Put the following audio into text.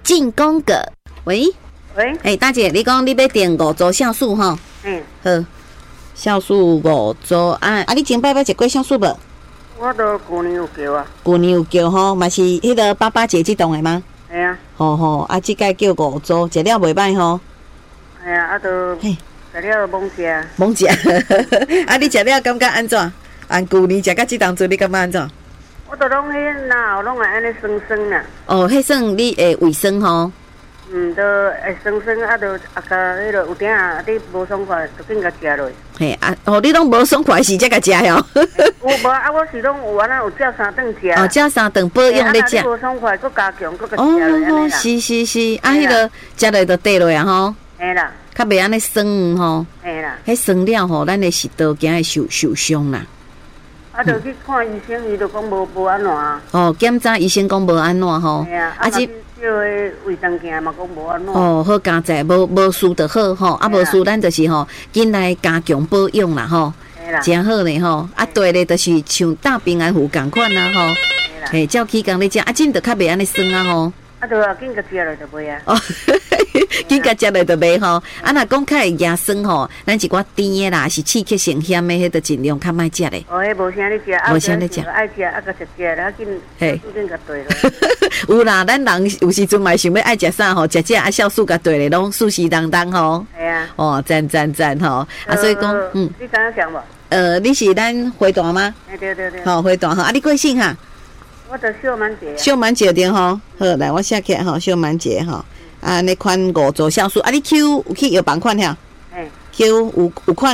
进攻个。喂，大姐，你讲你要订5组酵素吼？好，酵素5组啊！你前摆捌食过酵素无？ 我都旧年有叫啊。 旧年有叫吼，嘛是迄个88节这档的吗？ 系啊。 吼，啊，即届叫5组，食了袂歹吼。 系啊，啊都食了懵食。 懵食，啊，你食了感觉安怎？按旧年食到即当阵，你感觉安怎？ 我都拢迄哪有拢会安尼酸酸啦。 哦，迄算你会胃酸吼。 都会酸酸，啊，都甲迄落有点啊，你无爽快，就紧甲食落。 嘿啊，你拢无爽快时才甲食哦。 有无啊？我是拢有安尼有照3顿食。 哦，照3顿保养咧食。 你无爽快，佮加强，佮甲食落安尼啦。 是，啊，迄个食落就低落啊吼。 嘿啦。 较袂安尼酸吼。 嘿啦。 迄酸了吼，咱的食道惊会受伤啦。 啊，就去看医生，伊就讲无安怎啊。 哦，检查医生讲无安怎吼。 嘿啊，即叫迄卫生镜嘛讲无安怎。 哦，好加在，无事就好吼，啊无事咱就是吼，紧来加强保养啦吼。真好咧吼，啊对咧，就是像大平安符共款啦吼。嘿，照起工咧食，啊，真就较袂安尼酸啊吼。 啊，就啊，紧甲食落就袂啊。 哦，紧甲食落就袂吼。啊，若讲较会牙酸吼，咱一寡甜的啦，是刺激性咸的，迄个尽量较莫食咧。 哦，迄无啥咧食， 无啥咧食， 爱食啊，甲食，啊紧，紧甲对咯。 有啦，咱人有时阵嘛想要爱食啥吼，食啊酵素甲对咧，拢舒适当当吼。 系啊。 哦，赞吼，啊，所以讲， 你知影想无？ 你是咱回大吗？ 对。 好，回大吼，啊，你贵姓哈？ 我叫秀满姐。 秀满姐对吼，好，来我写起来吼，秀满姐吼，啊，那款5组酵素，啊，你 Q 有去药房看下？Q 有看。